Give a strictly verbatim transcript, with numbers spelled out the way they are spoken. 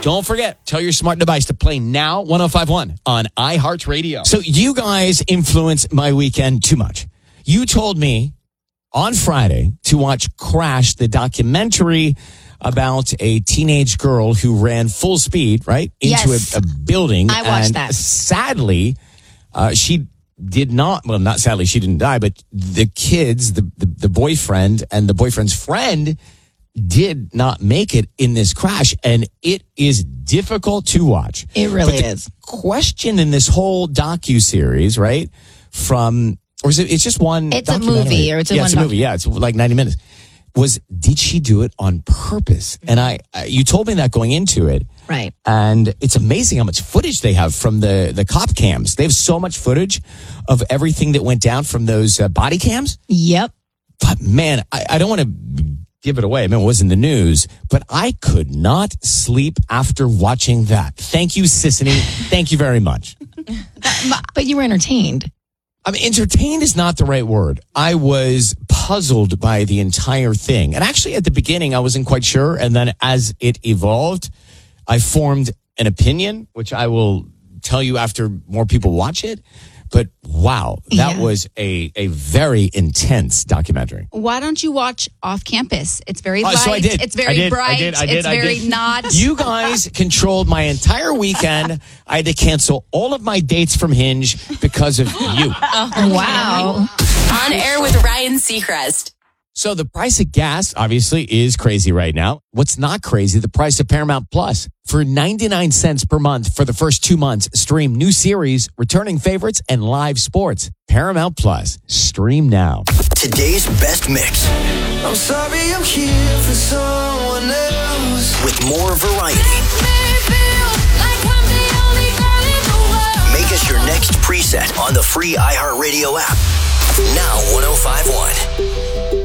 Don't forget, tell your smart device to play Now one oh five point one on iHeartRadio. So you guys influence my weekend too much. You told me on Friday to watch Crash, the documentary about a teenage girl who ran full speed, right, into Yes. a, a building. I watched and that. Sadly, uh, she did not, well, not sadly, she didn't die, but the kids, the, the, the boyfriend and the boyfriend's friend did not make it in this crash. And it is difficult to watch. It really But the is. question in this whole docu-series, right, from, or is it, it's just one It's a documentary? movie, or it's a yeah, one it's a doc- movie. Yeah, it's like ninety minutes. Was, did she do it on purpose? And I, I, you told me that going into it. Right. And it's amazing how much footage they have from the, the cop cams. They have so much footage of everything that went down from those uh, body cams. Yep. But man, I, I don't want to give it away. I mean, it was in the news, but I could not sleep after watching that. Thank you, Sissany. Thank you very much. But you were entertained. I mean, entertained is not the right word. I was puzzled by the entire thing. And actually, at the beginning, I wasn't quite sure. And then as it evolved, I formed an opinion, which I will tell you after more people watch it. But wow, that Yeah. was a, a very intense documentary. Why don't you watch Off Campus? It's very Oh, light. so I did. It's I very did. I bright. did. I did. It's I very did. not. You guys controlled my entire weekend. I had to cancel all of my dates from Hinge because of you. Wow. On air with Ryan Seacrest. So the price of gas obviously is crazy right now. What's not crazy? The price of Paramount Plus. For ninety-nine cents per month for the first two months, stream new series, returning favorites, and live sports. Paramount Plus. Stream now. Today's best mix. I'm sorry I'm here for someone else. With more variety. Make us your next preset on the free iHeartRadio app. Now one oh five point one.